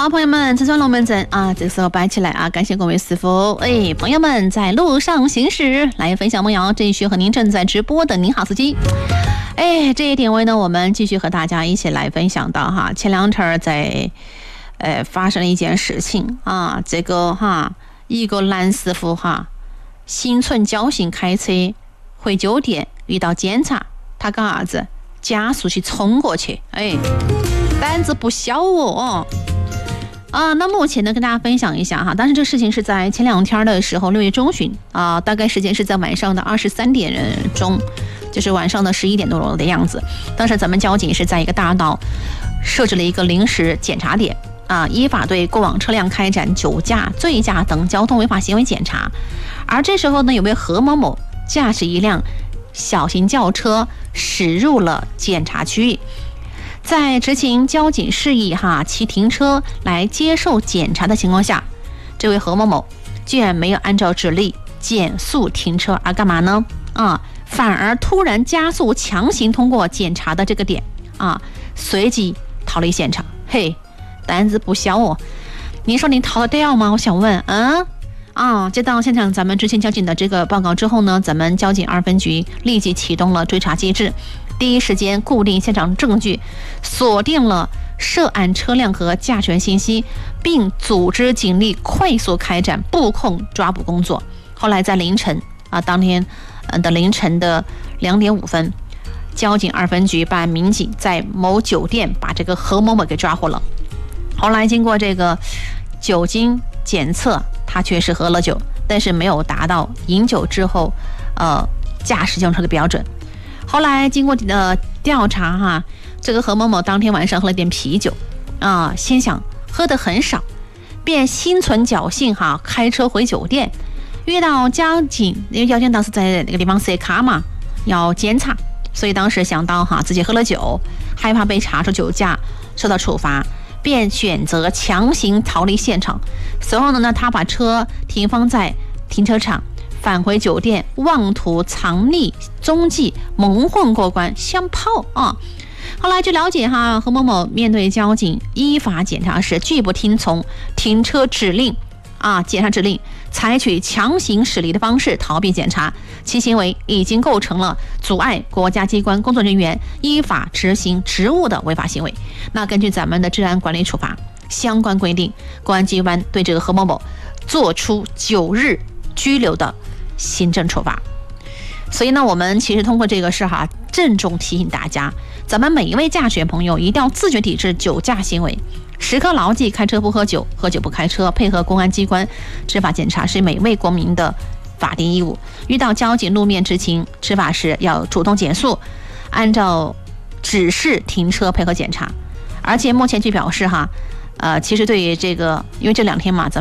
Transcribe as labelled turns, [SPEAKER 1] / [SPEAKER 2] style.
[SPEAKER 1] 好，朋友们，车窗龙门阵啊，这个时候摆起来啊！感谢各位师傅。朋友们在路上行驶，来分享梦瑶这一学和您正在直播的您好司机。这一点位呢，我们继续和大家一起来分享到哈，前两天在发生了一件事情啊，这个一个男师傅心存侥幸开车回酒店，遇到检查，他干啥子？加速去冲过去，胆子不小哦。那目前呢，跟大家分享一下哈，当时这事情是在前两天的时候，6月中旬啊，大概时间是在晚上的23点钟，就是晚上的11点多钟的样子。当时咱们交警是在一个大道设置了一个临时检查点啊，依法对过往车辆开展酒驾、醉驾等交通违法行为检查。而这时候呢，有位何某某驾驶一辆小型轿车驶入了检查区域。在执行交警示意其停车来接受检查的情况下，这位何某某居然没有按照指令减速停车，而干嘛呢？反而突然加速强行通过检查的这个点随即逃离现场。胆子不小哦！你说你逃得掉吗？我想问接到现场咱们执行交警的这个报告之后呢，咱们交警2分局立即启动了追查机制，第一时间固定现场证据，锁定了涉案车辆和驾驶员信息，并组织警力快速开展布控抓捕工作。后来在凌晨当天的凌晨的2点5分，交警2分局办案民警在某酒店把这个何某某给抓获了。后来经过这个酒精检测，他确实喝了酒，但是没有达到饮酒之后驾驶机动车的标准。后来经过调查这个何某某当天晚上喝了点啤酒心想喝得很少，便心存侥幸开车回酒店，遇到交警，因为交警当时在那个地方塞卡嘛，要检查，所以当时想到自己喝了酒，害怕被查出酒驾受到处罚，便选择强行逃离现场。随后呢，他把车停放在停车场，返回酒店，妄图藏匿踪迹，蒙混过关，相炮后来据了解何某某面对交警依法检查时，拒不听从停车指令检查指令，采取强行驶离的方式逃避检查，其行为已经构成了阻碍国家机关工作人员依法执行职务的违法行为。那根据咱们的治安管理处罚相关规定，公安机关对这个何某某作出9日拘留的行政处罚。所以呢，我们其实通过这个事郑重提醒大家，咱们每一位驾驶员朋友一定要自觉抵制酒驾行为，时刻牢记开车不喝酒，喝酒不开车，配合公安机关执法检查是每位国民的法定义务。遇到交警路面执勤执法时，要主动减速，按照指示停车配合检查。而且目前据表示其实对于这个，因为这2天嘛，咱